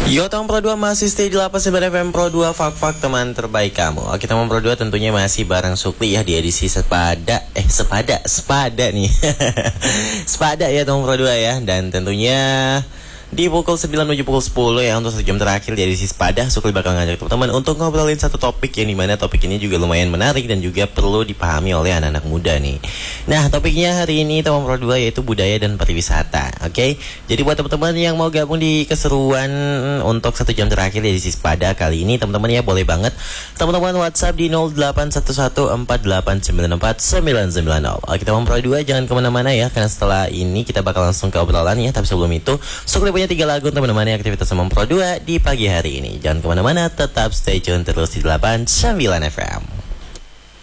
Yo, teman Pro 2 masih stay di 89 FM Pro 2, fak-fak teman terbaik kamu. Oke, teman Pro 2 tentunya masih bareng Sukli ya di edisi Sepada nih. Sepada ya teman Pro 2 ya. Dan tentunya di pukul 9 menuju pukul 10 ya, untuk 1 jam terakhir di edisi Sepada, Sukli bakal ngajak teman-teman untuk ngobrolin satu topik yang dimana topik ini juga lumayan menarik dan juga perlu dipahami oleh anak-anak muda nih. Nah, topiknya hari ini teman Pro 2 yaitu budaya dan pariwisata. Oke, jadi buat teman-teman yang mau gabung di keseruan untuk 1 jam terakhir di edisi Sepada kali ini, teman-teman ya boleh banget teman-teman WhatsApp di 081148949990. Oke, teman Pro 2 jangan kemana-mana ya, karena setelah ini kita bakal langsung ke obrolan ya. Tapi sebelum itu, Sukli punya 3 lagu untuk menemani aktivitas teman Pro 2 di pagi hari ini. Jangan kemana-mana, tetap stay tune terus di 89 FM.